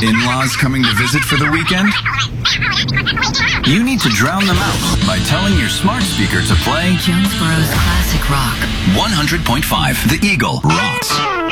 In-laws coming to visit for the weekend? You need to drown them out by telling your smart speaker to play Jonesboro's classic rock. 100.5 The Eagle rocks.